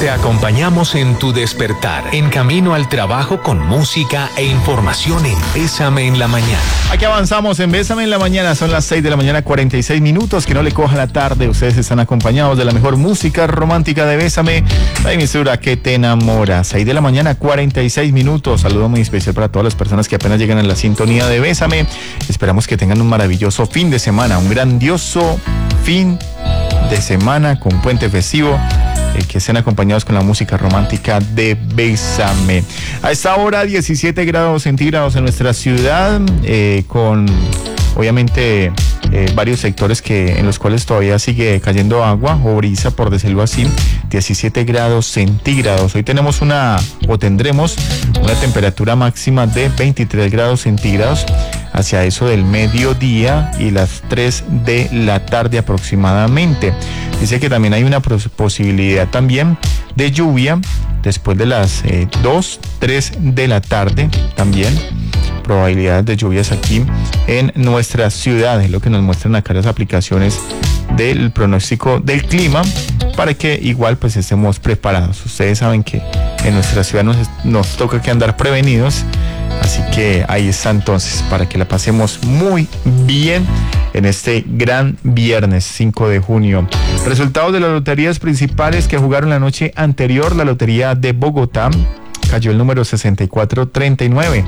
te acompañamos en tu despertar, en camino al trabajo con música e información en Bésame en la Mañana. Aquí avanzamos en Bésame en la Mañana, son las 6 de la mañana, 46 minutos, que no le coja la tarde. Ustedes están acompañados de la mejor música romántica de Bésame, la emisora que te enamora. 6 de la mañana, 46 minutos. Saludo muy especial para todas las personas que apenas llegan a la sintonía de Bésame. Esperamos que tengan un maravilloso fin de semana, un grandioso fin de semana con puente festivo, que estén acompañados con la música romántica de Bésame. A esta hora 17 grados centígrados en nuestra ciudad, con obviamente varios sectores en los cuales todavía sigue cayendo agua o brisa, por decirlo así. 17 grados centígrados. Hoy tendremos una temperatura máxima de 23 grados centígrados hacia eso del mediodía y las 3 de la tarde aproximadamente. Dice que también hay una posibilidad también de lluvia después de las 2, 3 de la tarde también. Probabilidades de lluvias aquí en nuestra ciudad, es lo que nos muestran acá las aplicaciones del pronóstico del clima, para que igual pues estemos preparados. Ustedes saben que en nuestra ciudad nos toca que andar prevenidos, así que ahí está entonces, para que la pasemos muy bien en este gran viernes 5 de junio. Resultados de las loterías principales que jugaron la noche anterior. La lotería de Bogotá cayó el número 6439.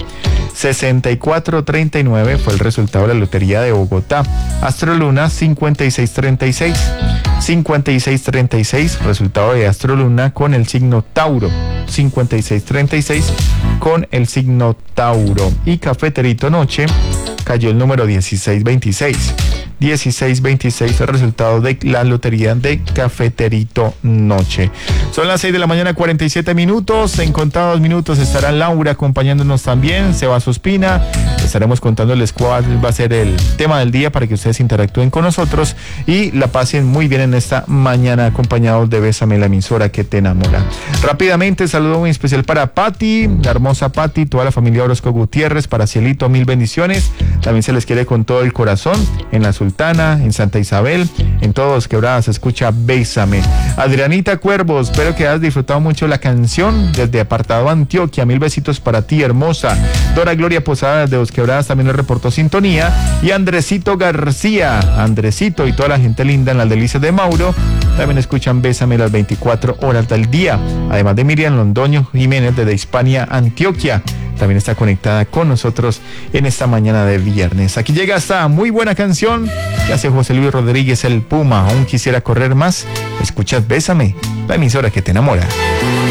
6439 fue el resultado de la lotería de Bogotá. Astroluna 5636. 5636, resultado de Astroluna con el signo Tauro. 5636 con el signo Tauro. Y Cafeterito Noche cayó el número 1626. 1626 el resultado de la lotería de Cafeterito Noche. Son las 6 de la mañana, 47 minutos. En contados minutos estará Laura acompañándonos también, Sebas Ospina. Estaremos contándoles cuál va a ser el tema del día para que ustedes interactúen con nosotros y la pasen muy bien en esta mañana, acompañados de Bésame, la emisora que te enamora. Rápidamente, saludo muy especial para Pati, la hermosa Pati, toda la familia Orozco Gutiérrez, para Cielito, mil bendiciones. También se les quiere con todo el corazón en la Sultana, en Santa Isabel, en todos Quebradas se escucha Bésame. Adrianita Cuervos, espero que hayas disfrutado mucho la canción desde Apartado Antioquia, mil besitos para ti, hermosa. Dora Gloria Posada de Dos Quebradas también le reportó sintonía, y Andresito García, Andresito y toda la gente linda en las delicias de Mauro también escuchan Bésame las 24 horas del día, además de Miriam Londoño Jiménez de Hispania, Antioquia. También está conectada con nosotros en esta mañana de viernes. Aquí llega esta muy buena canción que hace José Luis Rodríguez, el Puma. Aún quisiera correr más. Escuchas Bésame, la emisora que te enamora.